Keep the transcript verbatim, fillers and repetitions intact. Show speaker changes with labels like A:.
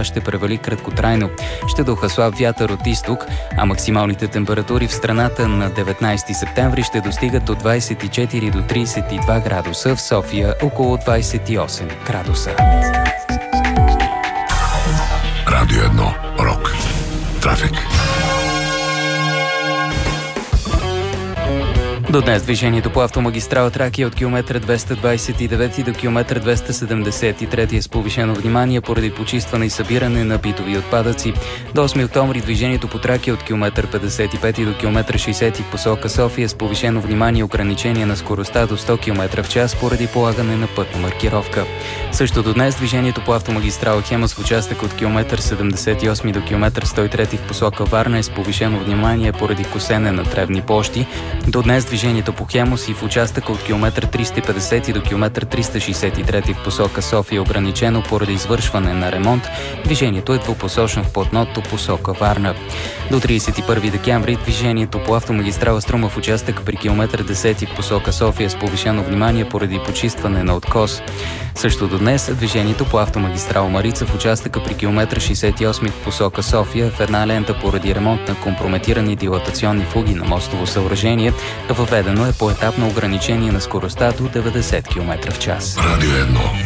A: мъгла ще превали краткотрайно. Ще духа слаб вятър от изток, а максималните температури в страната на деветнайсети септември ще достигат от двайсет и четири до трийсет и два градуса, в София около двайсет и осем градуса.
B: Радио едно. Рок. Трафик.
A: До днес движението по автомагистрала Тракия от километър двеста двайсет и девети до километър двеста седемдесет и трети е с повишено внимание поради почистване и събиране на битови отпадъци. До осми октомври движението по Тракия от километър петдесет и пети до километър шейсети в посока София с повишено внимание и ограничение на скоростта до сто километра в час поради полагане на пътна маркировка. Също до днес движението по автомагистрала Хемус в участък от километър седемдесет и осми до километър сто и трети в посока Варна е с повишено внимание поради косене на тревни площи. До днес движението по Хемус и в участъка от километър триста и петдесети до километър триста шейсет и трети в посока София е ограничено поради извършване на ремонт. Движението е двупосочно в платното посока Варна. До трийсет и първи декември движението по автомагистрала Струма в участък при километър десети в посока София с повишено внимание поради почистване на откос. Също до днес движението по автомагистрала Марица в участъка при километър шейсет и осми в посока София в една лента поради ремонт на компрометирани дилатационни фуги на мостово съоръжение. Въведено е поетапно ограничение на скоростта до деветдесет километра в час.
B: Радио едно.